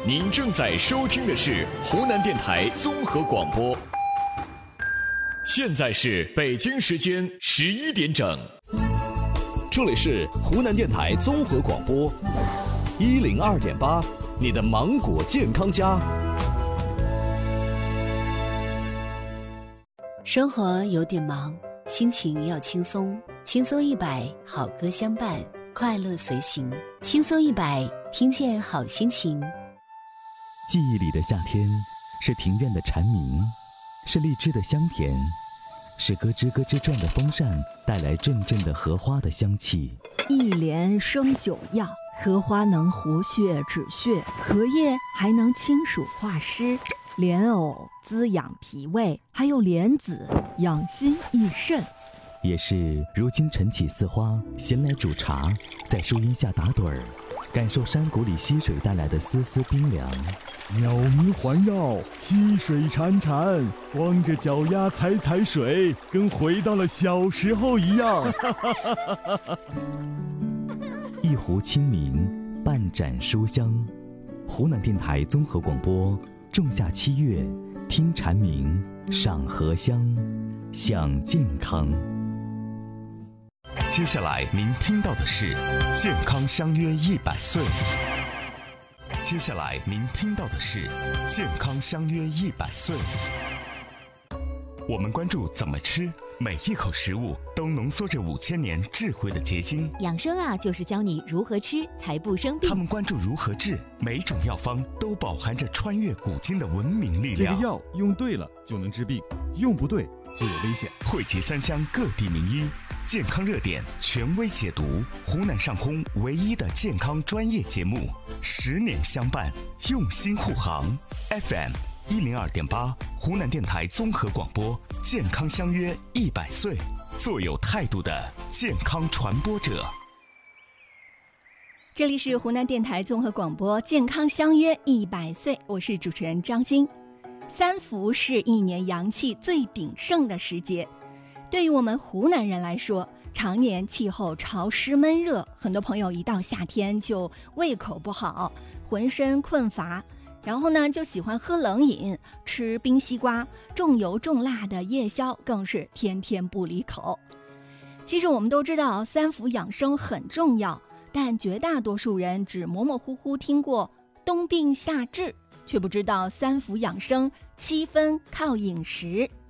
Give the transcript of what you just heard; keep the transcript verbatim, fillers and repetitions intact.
您正在收听的是湖南电台综合广播。现在是北京时间十一点整， 这里是湖南电台综合广播一零二点八，你的芒果健康家。 生活有点忙，心情要轻松，轻松一百，好歌相伴，快乐随行。轻松一百，听见好心情。 记忆里的夏天，是庭院的蝉鸣，是荔枝的香甜，是咯吱咯吱转的风扇带来阵阵的荷花的香气。 一莲生九药，荷花能活血止血，荷叶还能清暑化湿，莲藕滋养脾胃，还有莲子养心益肾。 也是如今晨起似花，闲来煮茶，在树荫下打盹儿，感受山谷里溪水带来的丝丝冰凉。 鸟鸣环绕，溪水潺潺，光着脚丫踩踩水，跟回到了小时候一样。 一壶清明，半盏书香。湖南电台综合广播，仲夏七月，听蝉鸣，赏荷香，享健康。 接下来您听到的是健康相约一百岁。接下来您听到的是健康相约一百岁。我们关注怎么吃，每一口食物都浓缩着五千年智慧的结晶。 养生啊，就是教你如何吃才不生病。 他们关注如何治，每种药方都饱含着穿越古今的文明力量。 这个药用对了就能治病，用不对就有危险。 汇集三湘各地名医，健康热点权威解读，湖南上空唯一的健康专业节目，十年相伴，用心护航。F M 一零二点八，湖南电台综合广播，健康相约一百岁，做有态度的健康传播者。 这里是湖南电台综合广播，健康相约一百岁，我是主持人张欣。三伏是一年阳气最鼎盛的时节。对于我们湖南人来说，常年气候潮湿闷热，很多朋友一到夏天就胃口不好，浑身困乏，然后呢就喜欢喝冷饮，吃冰西瓜，重油重辣的夜宵更是天天不离口。其实我们都知道三伏养生很重要，但绝大多数人只模模糊糊听过冬病夏治，却不知道三伏养生七分靠饮食。